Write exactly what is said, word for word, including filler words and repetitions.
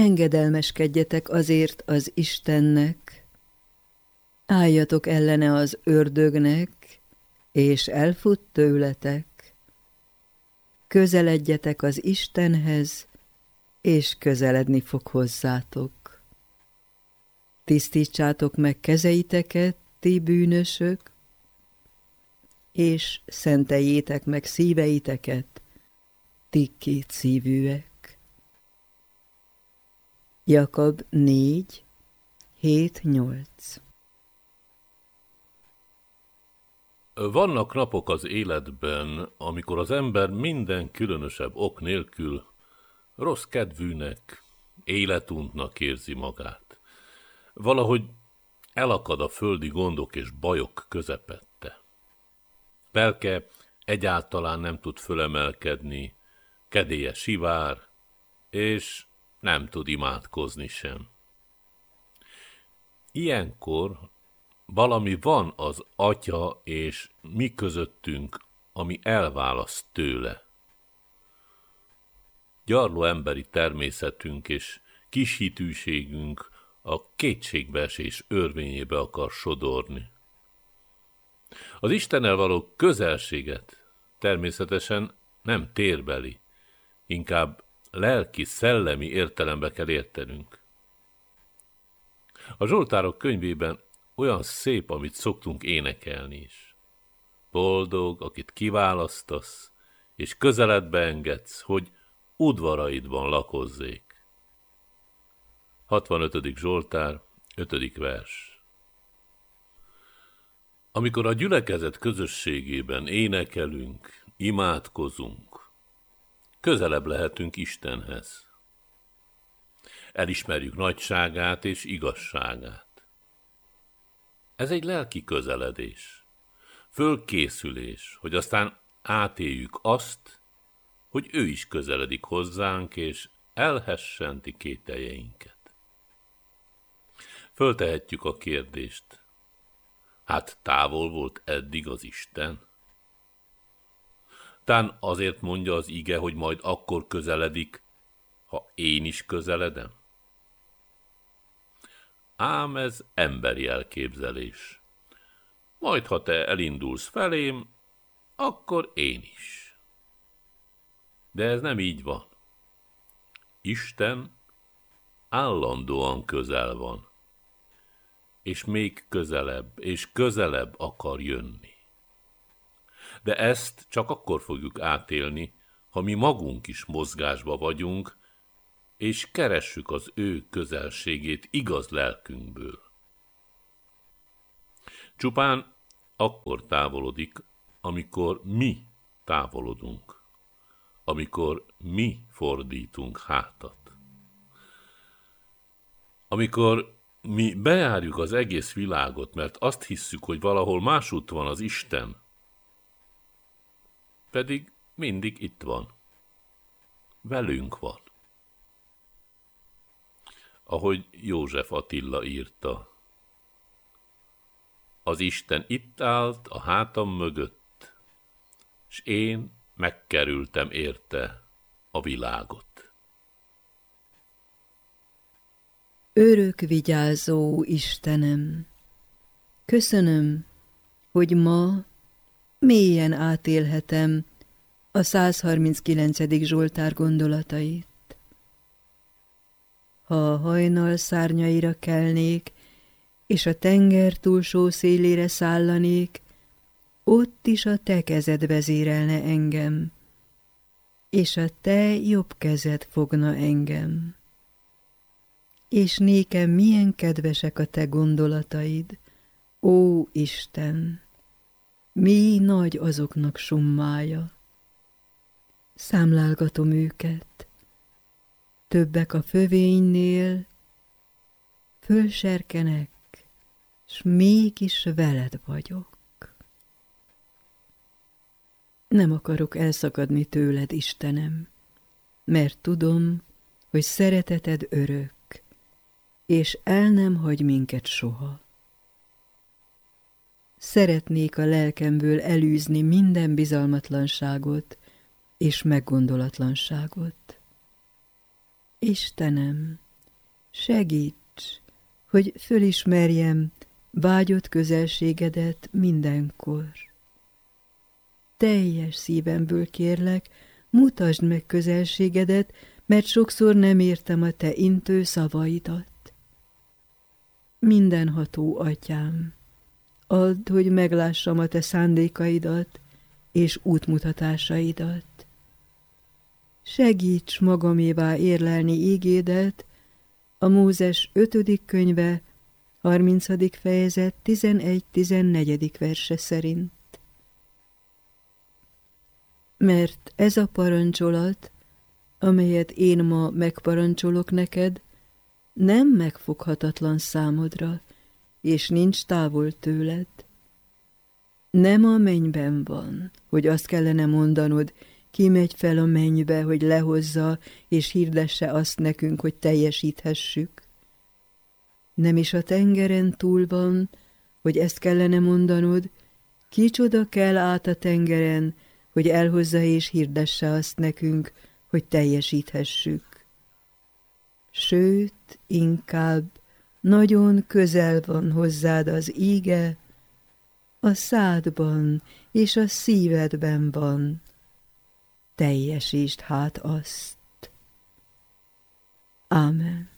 engedelmeskedjetek azért az Istennek, álljatok ellene az ördögnek, és elfut tőletek. Közeledjetek az Istenhez, és közeledni fog hozzátok. Tisztítsátok meg kezeiteket, ti bűnösök, és szenteljétek meg szíveiteket, ti kétszívűek. Jakab négy, hét, nyolc. Vannak napok az életben, amikor az ember minden különösebb ok nélkül rossz kedvűnek, életuntnak érzi magát. Valahogy elakad a földi gondok és bajok közepette. Lelke egyáltalán nem tud fölemelkedni, kedélye sivár, és nem tud imádkozni sem. Ilyenkor valami van az Atya és mi közöttünk, ami elválaszt tőle. Gyarló emberi természetünk és kis hitűségünk a kétségbeesés örvényébe akar sodorni. Az Istennel való közelséget természetesen nem térbeli, inkább lelki-szellemi értelembe kell értenünk. A Zsoltárok könyvében olyan szép, amit szoktunk énekelni is. Boldog, akit kiválasztasz, és közeledbe engedsz, hogy udvaraidban lakozzék. hatvanötödik Zsoltár, ötödik vers. Amikor a gyülekezet közösségében énekelünk, imádkozunk, közelebb lehetünk Istenhez. Elismerjük nagyságát és igazságát. Ez egy lelki közeledés, fölkészülés, hogy aztán átéljük azt, hogy ő is közeledik hozzánk, és elhessenti kételjeinket. Föltehetjük a kérdést, hát távol volt eddig az Isten? Tán azért mondja az ige, hogy majd akkor közeledik, ha én is közeledem? Ám ez emberi elképzelés. Majd, ha te elindulsz felém, akkor én is. De ez nem így van. Isten állandóan közel van, és még közelebb és közelebb akar jönni. De ezt csak akkor fogjuk átélni, ha mi magunk is mozgásba vagyunk, és keressük az ő közelségét igaz lelkünkből. Csupán akkor távolodik, amikor mi távolodunk, amikor mi fordítunk hátat. Amikor mi bejárjuk az egész világot, mert azt hisszük, hogy valahol másút van az Isten, pedig mindig itt van. Velünk van. Ahogy József Attila írta, az Isten itt állt a hátam mögött, s én megkerültem érte a világot. Örök vigyázó Istenem, köszönöm, hogy ma mélyen átélhetem a százharminckilencedik Zsoltár gondolatait. Ha a hajnal szárnyaira kelnék, és a tenger túlsó szélére szállanék, ott is a te kezed vezérelne engem, és a te jobb kezed fogna engem. És nékem milyen kedvesek a te gondolataid, ó Isten, mi nagy azoknak summája. Számlálgatom őket, többek a fövénynél, fölserkenek, s mégis veled vagyok. Nem akarok elszakadni tőled, Istenem, mert tudom, hogy szereteted örök, és el nem hagy minket soha. Szeretnék a lelkemből elűzni minden bizalmatlanságot és meggondolatlanságot. Istenem, Segíts, hogy fölismerjem vágyott közelségedet mindenkor. Teljes szívemből kérlek, mutasd meg közelségedet, mert sokszor nem értem a te intő szavaidat. Mindenható Atyám, add, hogy meglássam a te szándékaidat és útmutatásaidat. Segíts magamévá érlelni ígédet, a Mózes ötödik könyve, harmincadik fejezet, tizenegy-tizennegyedik verse szerint. Mert ez a parancsolat, amelyet én ma megparancsolok neked, nem megfoghatatlan számodra, és nincs távol tőled. Nem a mennyben van, hogy azt kellene mondanod, ki megy fel a mennybe, hogy lehozza és hirdesse azt nekünk, hogy teljesíthessük. Nem is a tengeren túl van, hogy ezt kellene mondanod, kicsoda kell át a tengeren, hogy elhozza és hirdesse azt nekünk, hogy teljesíthessük. Sőt, inkább nagyon közel van hozzád az íge, a szádban és a szívedben van. Teljesítsd hát azt. Ámen.